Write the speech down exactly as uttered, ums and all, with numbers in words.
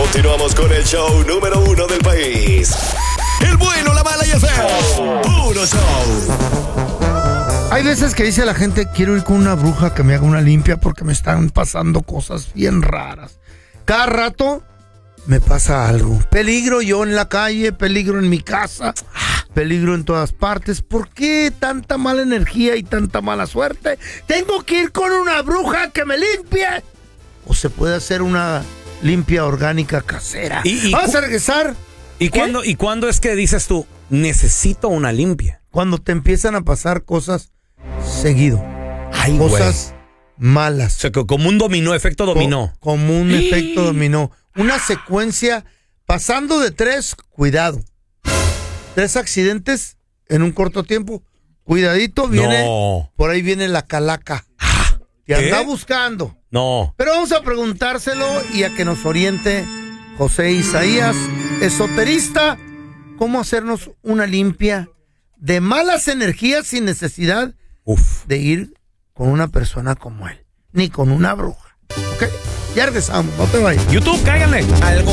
Continuamos con el show número uno del país. El bueno, la mala y el feo. Puro show. Hay veces que dice la gente, quiero ir con una bruja que me haga una limpia porque me están pasando cosas bien raras. Cada rato me pasa algo. Peligro yo en la calle, peligro en mi casa, peligro en todas partes. ¿Por qué tanta mala energía y tanta mala suerte? ¿Tengo que ir con una bruja que me limpie? ¿O se puede hacer una limpia orgánica casera? ¿Y, y ¿Vas a regresar? ¿Y cuándo, ¿Y cuándo es que dices tú, necesito una limpia? Cuando te empiezan a pasar cosas seguido. Ay, cosas güey. malas. O sea, como un dominó, efecto dominó. Co- como un efecto dominó. Una secuencia pasando de tres, cuidado. Tres accidentes en un corto tiempo. Cuidadito, viene. No. Por ahí viene la calaca. Te ¿Qué? anda buscando. No. Pero vamos a preguntárselo y a que nos oriente José Isaías, esoterista, cómo hacernos una limpia de malas energías sin necesidad Uf. de ir con una persona como él, ni con una bruja. ¿Ok? Ya regresamos, no te vayas. YouTube, cáiganle. Algo